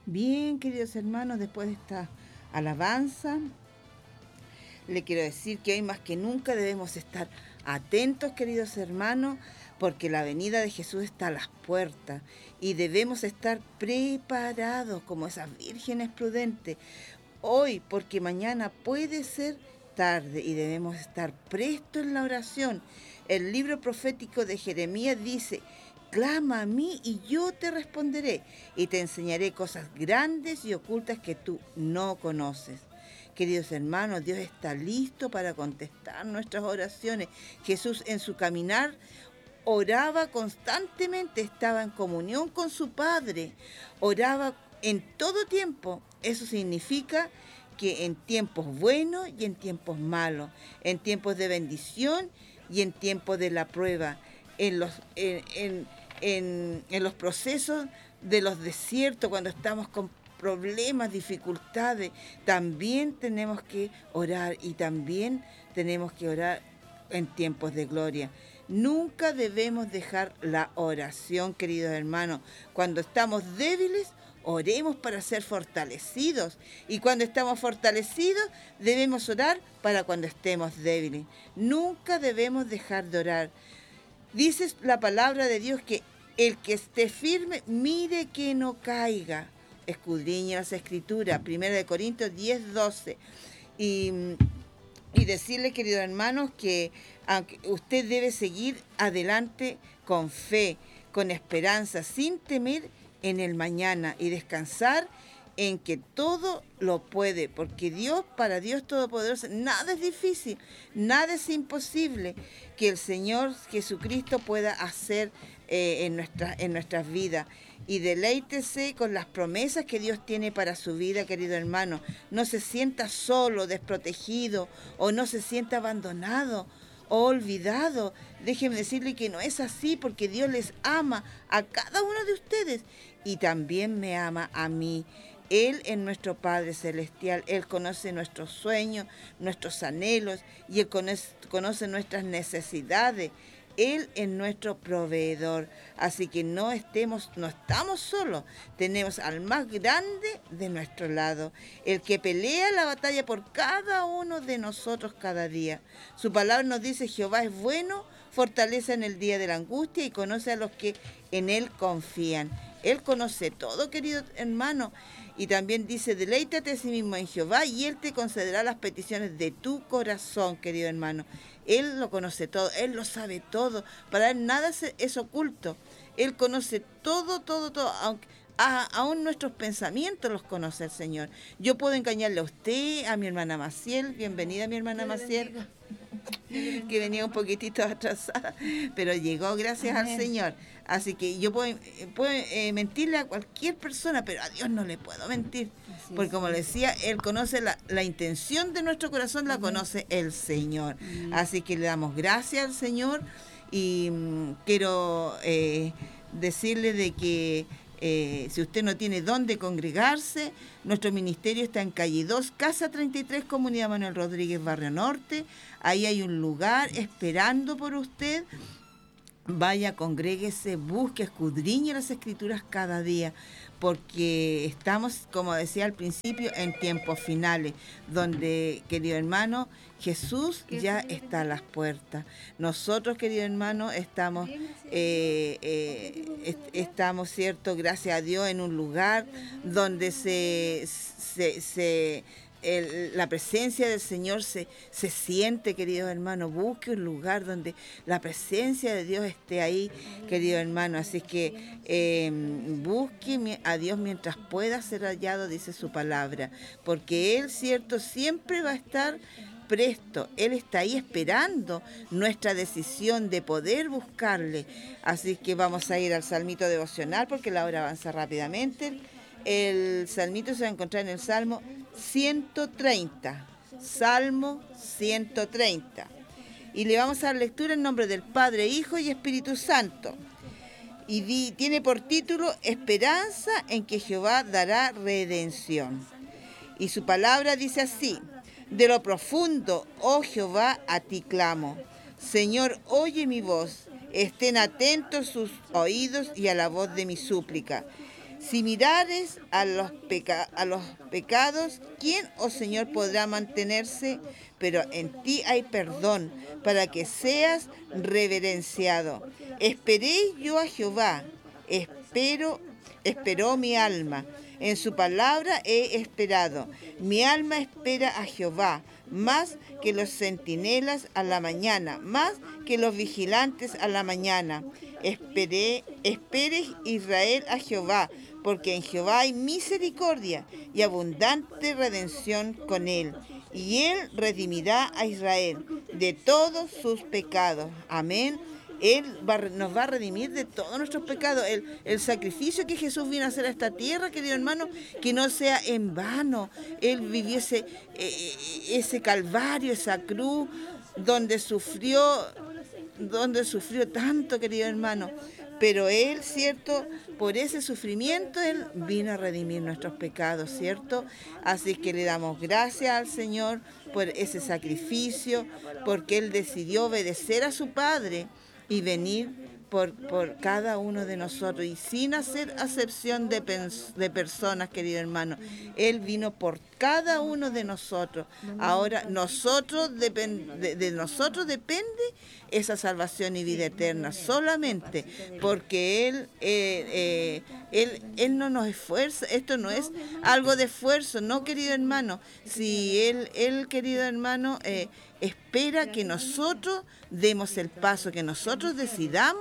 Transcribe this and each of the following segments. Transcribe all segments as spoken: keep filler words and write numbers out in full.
Bien, queridos hermanos, después de esta alabanza, le quiero decir que hoy más que nunca debemos estar atentos, queridos hermanos, porque la venida de Jesús está a las puertas y debemos estar preparados como esas vírgenes prudentes. Hoy, porque mañana puede ser tarde y debemos estar prestos en la oración. El libro profético de Jeremías dice: clama a mí y yo te responderé y te enseñaré cosas grandes y ocultas que tú no conoces. Queridos hermanos, Dios está listo para contestar nuestras oraciones. Jesús en su caminar oraba constantemente, estaba en comunión con su Padre, oraba en todo tiempo. Eso significa que en tiempos buenos y en tiempos malos, en tiempos de bendición y en tiempos de la prueba, en los, en, en, en, en los procesos de los desiertos, cuando estamos con problemas, dificultades, también tenemos que orar y también tenemos que orar en tiempos de gloria. Nunca debemos dejar la oración, queridos hermanos. Cuando estamos débiles, oremos para ser fortalecidos. Y cuando estamos fortalecidos, debemos orar para cuando estemos débiles. Nunca debemos dejar de orar. Dice la palabra de Dios que el que esté firme, mire que no caiga. Escudriña las Escrituras, primera de Corintios diez, doce. Y, y decirle, queridos hermanos, que aunque usted debe seguir adelante con fe, con esperanza, sin temer en el mañana y descansar en que todo lo puede, porque Dios, para Dios Todopoderoso, nada es difícil, nada es imposible que el Señor Jesucristo pueda hacer eh, en, nuestra, en nuestras vidas. Y deleítese con las promesas que Dios tiene para su vida, querido hermano. No se sienta solo, desprotegido, o no se sienta abandonado o olvidado. Déjeme decirle que no es así, porque Dios les ama a cada uno de ustedes y también me ama a mí. Él es nuestro Padre Celestial, Él conoce nuestros sueños, nuestros anhelos, y Él conoce, conoce nuestras necesidades. Él es nuestro proveedor, así que no estemos, no estamos solos, tenemos al más grande de nuestro lado, el que pelea la batalla por cada uno de nosotros cada día. Su palabra nos dice: Jehová es bueno, fortaleza en el día de la angustia y conoce a los que en Él confían. Él conoce todo, querido hermano, y también dice: deleítate a sí mismo en Jehová y Él te concederá las peticiones de tu corazón, querido hermano. Él lo conoce todo, Él lo sabe todo, para Él nada es oculto. Él conoce todo, todo, todo, aunque a, aún nuestros pensamientos los conoce el Señor. Yo puedo engañarle a usted, a mi hermana Maciel, bienvenida mi hermana Maciel, que venía un poquitito atrasada, pero llegó gracias Amén. Al Señor. Así que yo puedo, puedo eh, mentirle a cualquier persona, pero a Dios no le puedo mentir. Así porque como le decía, Él conoce la, la intención de nuestro corazón, la Amén. Conoce el Señor. Amén. Así que le damos gracias al Señor y mmm, quiero eh, decirle de que Eh, si usted no tiene dónde congregarse, nuestro ministerio está en calle dos, casa treinta y tres, Comunidad Manuel Rodríguez, Barrio Norte. Ahí hay un lugar esperando por usted. Vaya, congréguese, busque, escudriñe las Escrituras cada día, porque estamos, como decía al principio, en tiempos finales, donde, querido hermano, Jesús ya está a las puertas. Nosotros, querido hermano, estamos, eh, eh, est estamos, cierto, gracias a Dios, en un lugar donde se... se, se El, la presencia del Señor se, se siente, queridos hermanos. Busque un lugar donde la presencia de Dios esté ahí, querido hermano. Así que eh, busque a Dios mientras pueda ser hallado, dice su palabra, porque Él, cierto, siempre va a estar presto. Él está ahí esperando nuestra decisión de poder buscarle. Así que vamos a ir al salmito devocional, porque la hora avanza rápidamente. El salmito se va a encontrar en el Salmo ciento treinta, Salmo ciento treinta. Y le vamos a dar lectura en nombre del Padre, Hijo y Espíritu Santo. Y di, tiene por título: Esperanza en que Jehová dará redención. Y su palabra dice así: de lo profundo, oh Jehová, a ti clamo. Señor, oye mi voz, estén atentos sus oídos y a la voz de mi súplica. Si mirares a los, peca- a los pecados, ¿quién, oh Señor, podrá mantenerse? Pero en ti hay perdón, para que seas reverenciado. Esperé yo a Jehová, espero, esperó mi alma. En su palabra he esperado. Mi alma espera a Jehová, más que los centinelas a la mañana, más que los vigilantes a la mañana. Esperé, espere Israel a Jehová, porque en Jehová hay misericordia y abundante redención con él. Y él redimirá a Israel de todos sus pecados. Amén. Él va, nos va a redimir de todos nuestros pecados. El, el sacrificio que Jesús vino a hacer a esta tierra, querido hermano, que no sea en vano. Él viviese eh, ese calvario, esa cruz, donde sufrió, donde sufrió tanto, querido hermano. Pero Él, ¿cierto? Por ese sufrimiento, Él vino a redimir nuestros pecados, ¿cierto? Así que le damos gracias al Señor por ese sacrificio, porque Él decidió obedecer a su Padre y venir por, por cada uno de nosotros, y sin hacer acepción de, pens- de personas, querido hermano. Él vino por cada uno de nosotros. Ahora nosotros depend- de, de nosotros depende esa salvación y vida eterna, solamente porque Él, eh, eh, él, él no nos esfuerza. Esto no es algo de esfuerzo, no, querido hermano. Si Él, él querido hermano, eh, espera que nosotros demos el paso, que nosotros decidamos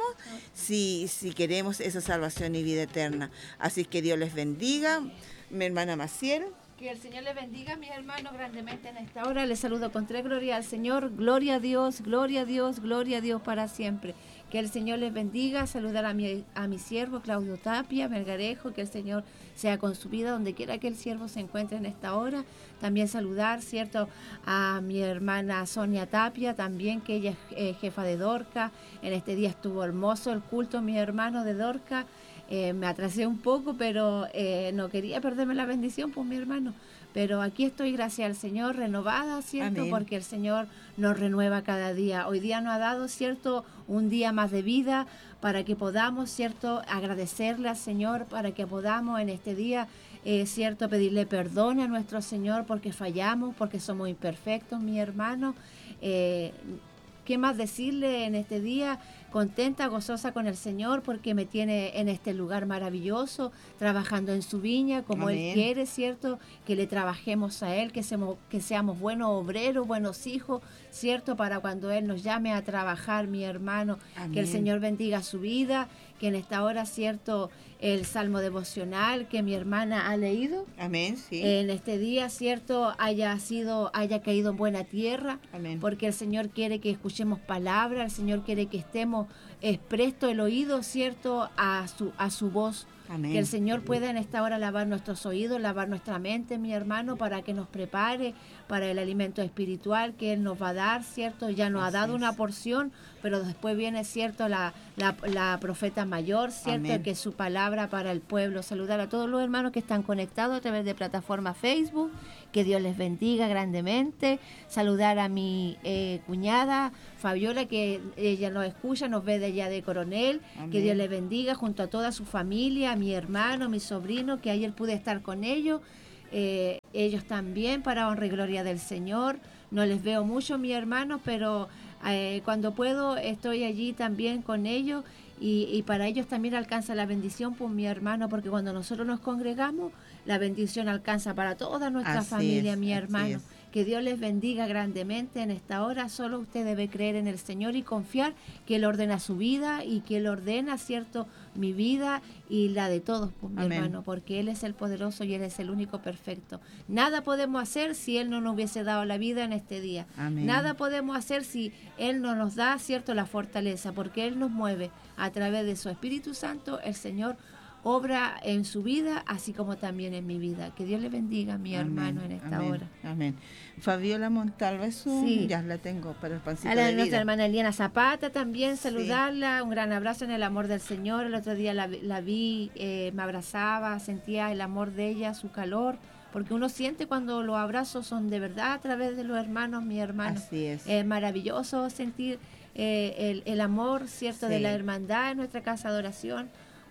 si, si queremos esa salvación y vida eterna. Así que Dios les bendiga, mi hermana Maciel. Que el Señor les bendiga, mis hermanos, grandemente en esta hora. Les saludo con tres glorias al Señor. Gloria a Dios, gloria a Dios, gloria a Dios para siempre. Que el Señor les bendiga. Saludar a mi, a mi siervo Claudio Tapia, Melgarejo. Que el Señor sea con su vida donde quiera que el siervo se encuentre en esta hora. También saludar, ¿cierto?, a mi hermana Sonia Tapia, también, que ella es eh, jefa de Dorca. En este día estuvo hermoso el culto, mi hermano de Dorca. Eh, me atrasé un poco, pero eh, no quería perderme la bendición, pues, mi hermano. Pero aquí estoy, gracias al Señor, renovada, ¿cierto? Amén. Porque el Señor nos renueva cada día. Hoy día nos ha dado, ¿cierto?, un día más de vida para que podamos, ¿cierto?, agradecerle al Señor, para que podamos en este día, eh, ¿cierto?, pedirle perdón a nuestro Señor porque fallamos, porque somos imperfectos, mi hermano. Eh, ¿Qué más decirle en este día? Contenta, gozosa con el Señor, porque me tiene en este lugar maravilloso, trabajando en su viña, como Amén. Él quiere, ¿cierto? Que le trabajemos a Él, que seamos, que seamos buenos obreros, buenos hijos, ¿cierto? Para cuando Él nos llame a trabajar, mi hermano. Amén. Que el Señor bendiga su vida, que en esta hora, ¿cierto?, el Salmo devocional que mi hermana ha leído, Amén, sí. en este día, ¿cierto?, haya sido, haya caído en buena tierra. Amén. Porque el Señor quiere que escuchemos palabra, el Señor quiere que estemos eh, presto el oído, ¿cierto?, a su, a su voz. Amén. Que el Señor pueda en esta hora lavar nuestros oídos, lavar nuestra mente, mi hermano, para que nos prepare para el alimento espiritual que Él nos va a dar, ¿cierto? Ya nos Así ha dado es. una porción, pero después viene, ¿cierto?, la, la, la profeta mayor, ¿cierto?, Amén. que es su palabra para el pueblo. Saludar a todos los hermanos que están conectados a través de plataforma Facebook. Que Dios les bendiga grandemente. Saludar a mi eh, cuñada Fabiola, que ella nos escucha, nos ve de allá de Coronel. Amén. Que Dios les bendiga, junto a toda su familia, a mi hermano, mi sobrino, que ayer pude estar con ellos. Eh, ellos también, para honra y gloria del Señor. No les veo mucho, mi hermano, pero eh, cuando puedo estoy allí también con ellos. Y, y para ellos también alcanza la bendición, pues, mi hermano, porque cuando nosotros nos congregamos, la bendición alcanza para toda nuestra Así familia, es, mi así hermano. es. Que Dios les bendiga grandemente en esta hora. Solo usted debe creer en el Señor y confiar que Él ordena su vida y que Él ordena, ¿cierto?, mi vida y la de todos, pues, mi Amén. hermano, porque Él es el poderoso y Él es el único perfecto. Nada podemos hacer si Él no nos hubiese dado la vida en este día. Amén. Nada podemos hacer si Él no nos da, ¿cierto?, la fortaleza, porque Él nos mueve a través de su Espíritu Santo. El Señor obra en su vida, así como también en mi vida. Que Dios le bendiga, mi Amén, hermano, en esta amén, hora. Amén. Fabiola Montalva, eso Sí. ya la tengo para el pancito A la, de nuestra vida. hermana Eliana Zapata también, Sí. saludarla, un gran abrazo en el amor del Señor. El otro día la, vi- la vi, eh, me abrazaba, sentía el amor de ella, su calor, porque uno siente cuando los abrazos son de verdad a través de los hermanos, mi hermano. Así es. Es maravilloso sentir eh, el, el amor, ¿cierto?, Sí. de la hermandad en nuestra casa de oración.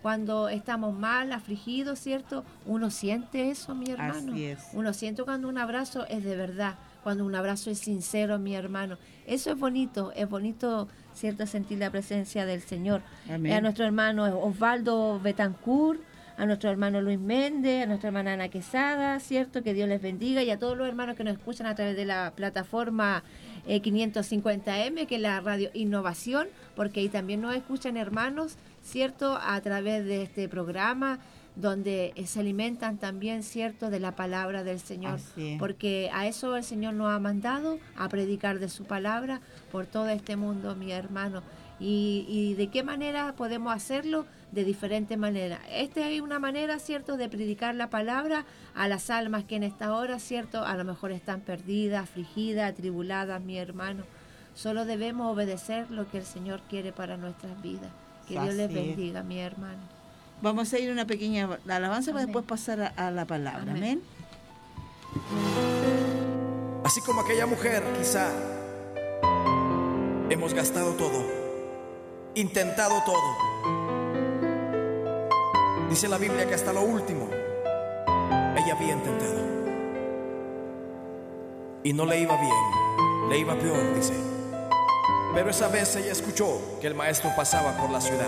cuando estamos mal, afligidos, ¿cierto? Uno siente eso, mi hermano. Así es. Uno siente cuando un abrazo es de verdad, cuando un abrazo es sincero, mi hermano. Eso es bonito, es bonito, ¿cierto? Sentir la presencia del Señor. Amén. A nuestro hermano Osvaldo Betancourt, a nuestro hermano Luis Méndez, a nuestra hermana Ana Quesada, ¿cierto? Que Dios les bendiga, y a todos los hermanos que nos escuchan a través de la plataforma eh, quinientos cincuenta eme, que es la Radio Innovación, porque ahí también nos escuchan hermanos, ¿cierto? A través de este programa, donde eh, se alimentan también, ¿cierto?, de la palabra del Señor, porque a eso el Señor nos ha mandado, a predicar de su palabra por todo este mundo, mi hermano. Y, y de qué manera podemos hacerlo, de diferentes maneras. Esta es una manera, ¿cierto?, de predicar la palabra a las almas que en esta hora, ¿cierto?, a lo mejor están perdidas, afligidas, atribuladas, mi hermano. Solo debemos obedecer lo que el Señor quiere para nuestras vidas. Que Dios les bendiga, mi hermano. Vamos a ir a una pequeña alabanza para después pasar a, a la palabra. Amén. Así como aquella mujer, quizá hemos gastado todo, intentado todo. Dice la Biblia que hasta lo último ella había intentado y no le iba bien, le iba peor, dice. Pero esa vez ella escuchó que el maestro pasaba por la ciudad,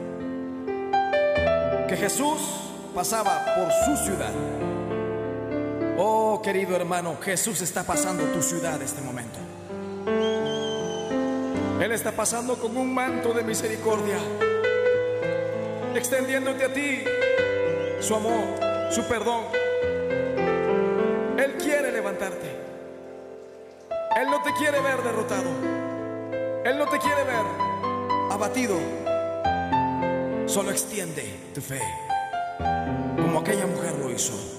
que Jesús pasaba por su ciudad. Oh, querido hermano, Jesús está pasando tu ciudad este momento. Él está pasando con un manto de misericordia, extendiéndote a ti su amor, su perdón. Él quiere levantarte. Él no te quiere ver derrotado. Él no te quiere ver abatido. Solo extiende tu fe, como aquella mujer lo hizo.